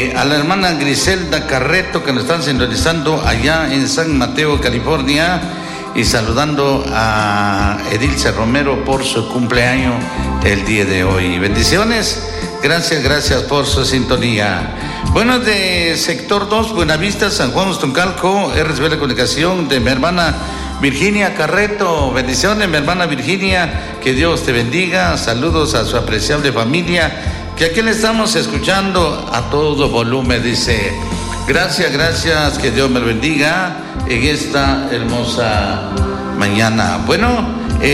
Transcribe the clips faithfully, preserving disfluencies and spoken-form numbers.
A la hermana Griselda Carreto, que nos están sintonizando allá en San Mateo, California, y saludando a Edilce Romero por su cumpleaños el día de hoy. Bendiciones, gracias, gracias por su sintonía. Bueno, de sector dos, Buenavista, San Juan Ostoncalco, R C B la comunicación de mi hermana Virginia Carreto. Bendiciones, mi hermana Virginia, que Dios te bendiga. Saludos a su apreciable familia, que aquí le estamos escuchando a todo volumen, dice. Gracias, gracias, que Dios me lo bendiga en esta hermosa mañana. Bueno,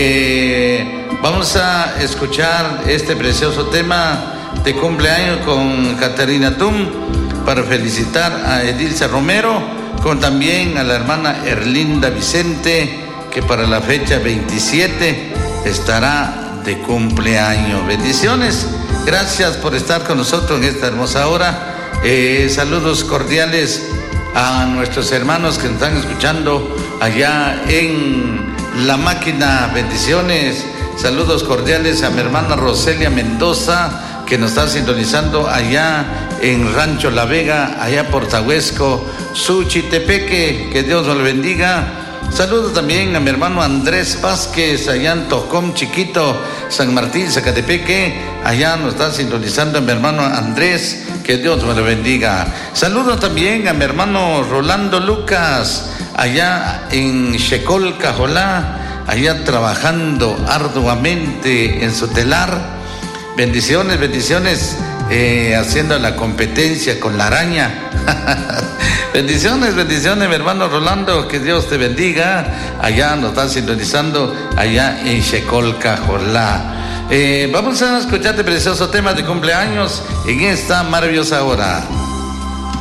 eh, vamos a escuchar este precioso tema de cumpleaños con Catarina Tum para felicitar a Edilce Romero, con también a la hermana Erlinda Vicente, que para la fecha veintisiete estará de cumpleaños. Bendiciones, gracias por estar con nosotros en esta hermosa hora. Eh, saludos cordiales a nuestros hermanos que nos están escuchando allá en La Máquina. Bendiciones, saludos cordiales a mi hermana Roselia Mendoza, que nos está sintonizando allá en Rancho La Vega, allá por Tahuesco, Suchitepeque, que Dios nos bendiga. Saludos también a mi hermano Andrés Vázquez, allá en Tocón Chiquito, San Martín, Zacatepeque, allá nos está sintonizando a mi hermano Andrés, que Dios me lo bendiga. Saludos también a mi hermano Rolando Lucas, allá en Xecol, Cajolá, allá trabajando arduamente en su telar. Bendiciones, bendiciones, eh, haciendo la competencia con la araña. Bendiciones, bendiciones, mi hermano Rolando, que Dios te bendiga. Allá nos están sintonizando, allá en Xecol, Cajolá. Eh, vamos a escuchar este precioso tema de cumpleaños en esta maravillosa hora.